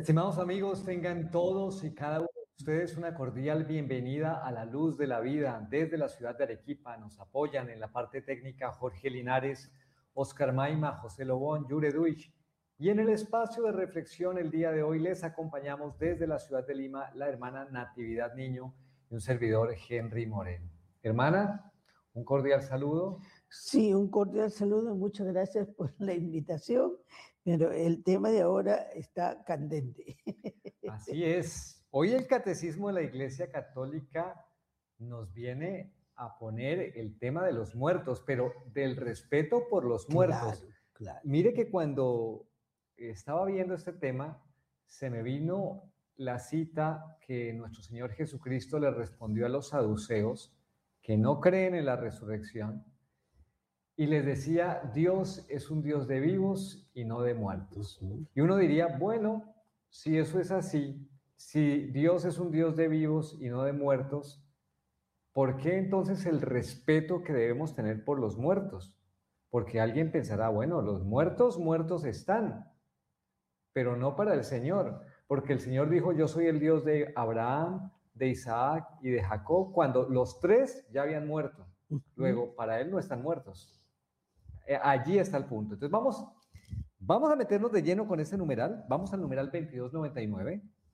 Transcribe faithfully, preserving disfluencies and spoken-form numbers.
Estimados amigos, tengan todos y cada uno de ustedes una cordial bienvenida a la luz de la vida desde la ciudad de Arequipa. Nos apoyan en la parte técnica Jorge Linares, Oscar Maima, José Lobón, Yure Duich. Y en el espacio de reflexión el día de hoy les acompañamos desde la ciudad de Lima la hermana Natividad Niño y un servidor Henry Moreno. Hermana, un cordial saludo. Sí, un cordial saludo, muchas gracias por la invitación, pero el tema de ahora está candente. Así es. Hoy el Catecismo de la Iglesia Católica nos viene a poner el tema de los muertos, pero del respeto por los muertos. Claro, claro. Mire que cuando estaba viendo este tema, se me vino la cita que nuestro Señor Jesucristo le respondió a los saduceos que no creen en la resurrección, y les decía, Dios es un Dios de vivos y no de muertos. Uh-huh. Y uno diría, bueno, si eso es así, si Dios es un Dios de vivos y no de muertos, ¿por qué entonces el respeto que debemos tener por los muertos? Porque alguien pensará, bueno, los muertos, muertos están, pero no para el Señor, porque el Señor dijo, yo soy el Dios de Abraham, de Isaac y de Jacob, cuando los tres ya habían muerto. Luego, para Él no están muertos. Allí está el punto. Entonces vamos, vamos a meternos de lleno con este numeral. Vamos al numeral veintidós noventa y nueve.